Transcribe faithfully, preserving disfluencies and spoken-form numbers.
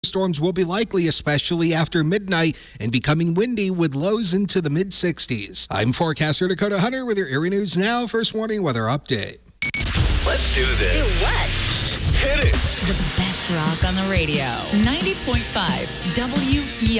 Storms will be likely, especially after midnight, and becoming windy with lows into the mid sixties. I'm forecaster Dakota Hunter with your Erie News Now First Warning Weather Update. Let's do this. Do what? Hit it. The best rock on the radio. ninety point five W E